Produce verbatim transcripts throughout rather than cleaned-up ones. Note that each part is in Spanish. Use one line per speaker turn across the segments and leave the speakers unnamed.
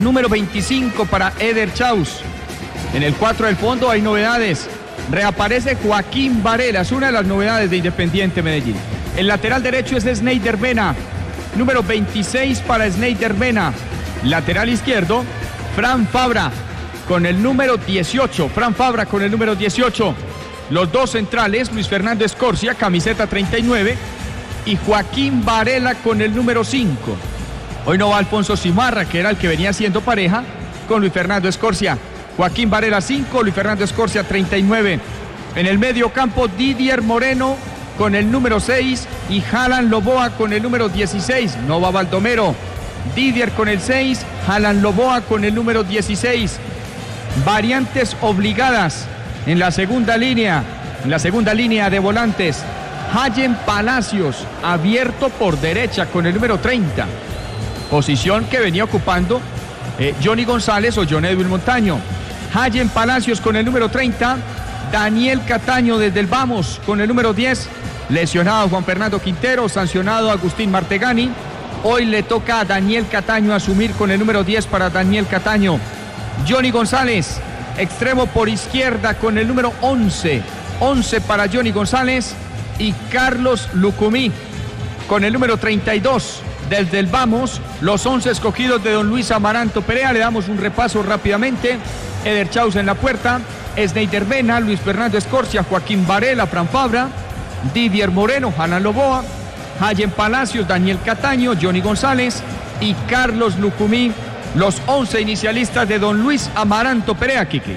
Número veinticinco para Eder Chaus. En el cuatro del fondo hay novedades. Reaparece Joaquín Varela, es una de las novedades de Independiente Medellín. El lateral derecho es Sneider Mena. Número veintiséis para Sneider Mena. Lateral izquierdo, Fran Fabra con el número dieciocho. Fran Fabra con el número dieciocho. Los dos centrales, Luis Fernando Escorcia, camiseta treinta y nueve. Y Joaquín Varela con el número cinco. Hoy no va Alfonso Simarra, que era el que venía siendo pareja con Luis Fernando Escorcia. Joaquín Varela cinco, Luis Fernando Escorcia treinta y nueve. En el medio campo, Didier Moreno con el número seis y Alan Loboa con el número dieciséis. No va Baldomero. Didier con el seis, Alan Loboa con el número dieciséis. Variantes obligadas en la segunda línea, en la segunda línea de volantes. Hayen Palacios, abierto por derecha con el número treinta. Posición que venía ocupando eh, Johnny González o John Edwin Montaño. Hayen Palacios con el número treinta. Daniel Cataño desde el Vamos con el número diez. Lesionado Juan Fernando Quintero, sancionado Agustín Martegani. Hoy le toca a Daniel Cataño asumir con el número diez para Daniel Cataño. Johnny González, extremo por izquierda con el número once. once para Johnny González. Y Carlos Lucumí con el número treinta y dos. Desde el Vamos, los once escogidos de don Luis Amaranto Perea. Le damos un repaso rápidamente. Eder Chaus en la puerta, Sneider Mena, Luis Fernando Escorcia, Joaquín Varela, Fran Fabra, Didier Moreno, Alan Loboa, Hayen Palacios, Daniel Cataño, Johnny González y Carlos Lucumí, los once inicialistas de don Luis Amaranto Perea, Quique.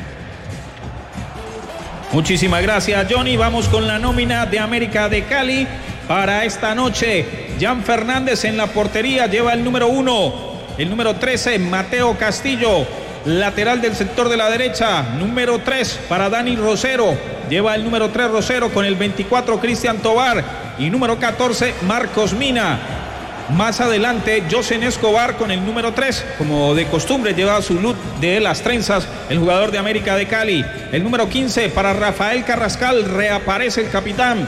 Muchísimas gracias, Johnny. Vamos con la nómina de América de Cali para esta noche. Jan Fernández en la portería lleva el número uno. El número trece, Mateo Castillo. Lateral del sector de la derecha, número tres para Dani Rosero. Lleva el número tres Rosero con el veinticuatro Cristian Tobar. Y número catorce, Marcos Mina. Más adelante, Josen Escobar con el número tres. Como de costumbre, lleva su look de las trenzas el jugador de América de Cali. El número quince para Rafael Carrascal. Reaparece el capitán.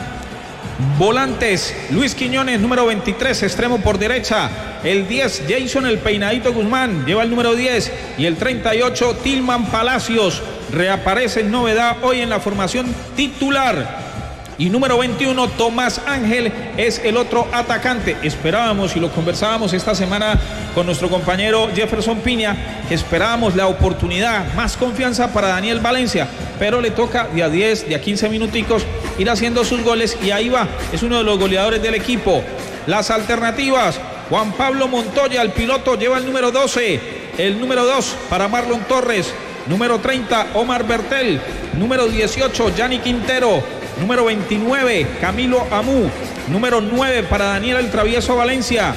Volantes, Luis Quiñones, número veintitrés, extremo por derecha. El diez, Jason el Peinadito Guzmán, lleva el número diez. Y el treinta y ocho, Tilman Palacios. Reaparece en novedad hoy en la formación titular. Y número veintiuno, Tomás Ángel, es el otro atacante. Esperábamos y lo conversábamos esta semana con nuestro compañero Jefferson Piña, que esperábamos la oportunidad, más confianza para Daniel Valencia, pero le toca de a diez, de a quince minuticos ir haciendo sus goles y ahí va, es uno de los goleadores del equipo. Las alternativas, Juan Pablo Montoya, el piloto, lleva el número doce, el número dos para Marlon Torres, número treinta, Omar Bertel, número dieciocho, Yanni Quintero, número veintinueve, Camilo Amú, número nueve para Daniel el Travieso Valencia,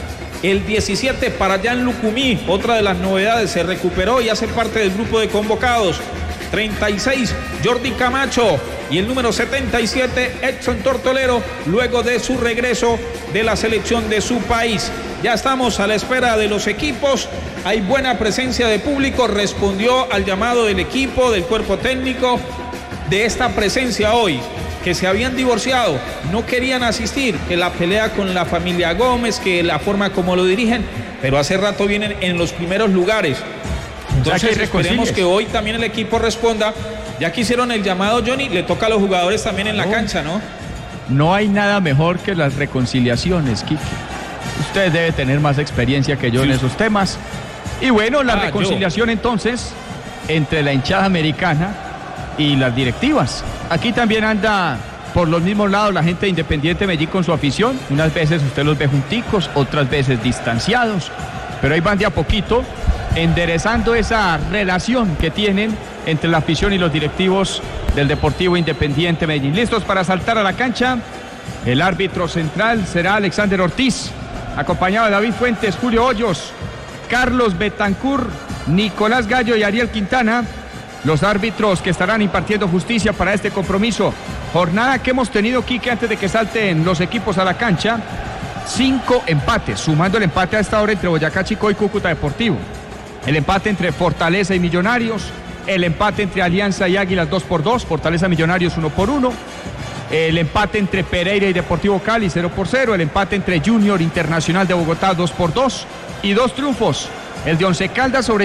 el diecisiete para Jan Lucumí, otra de las novedades, se recuperó y hace parte del grupo de convocados, treinta y seis, Jordi Camacho, y el número setenta y siete, Edson Tortolero, luego de su regreso de la selección de su país. Ya estamos a la espera de los equipos, hay buena presencia de público, respondió al llamado del equipo, del cuerpo técnico, de esta presencia hoy, que se habían divorciado, no querían asistir, que la pelea con la familia Gómez, que la forma como lo dirigen, pero hace rato vienen en los primeros lugares. Entonces esperemos que hoy también el equipo responda. Ya que hicieron el llamado, Johnny, le toca a los jugadores también en la no, cancha, ¿no?
No hay nada mejor que las reconciliaciones, Quique. Usted debe tener más experiencia que yo sí en esos temas. Y bueno, la ah, reconciliación yo. entonces entre la hinchada americana y las directivas. Aquí también anda por los mismos lados la gente de Independiente Medellín con su afición. Unas veces usted los ve junticos, otras veces distanciados, pero ahí van de a poquito enderezando esa relación que tienen entre la afición y los directivos del Deportivo Independiente Medellín. Listos para saltar a la cancha. El árbitro central será Alexander Ortiz, acompañado de David Fuentes, Julio Hoyos, Carlos Betancur, Nicolás Gallo y Ariel Quintana, los árbitros que estarán impartiendo justicia para este compromiso. Jornada que hemos tenido, Quique, antes de que salten los equipos a la cancha. Cinco empates, sumando el empate a esta hora entre Boyacá Chico y Cúcuta Deportivo. El empate entre Fortaleza y Millonarios. El empate entre Alianza y Águilas dos por dos. Fortaleza Millonarios uno por uno. El empate entre Pereira y Deportivo Cali cero por cero. El empate entre Junior Internacional de Bogotá dos por dos. Y dos triunfos El de Once Caldas sobre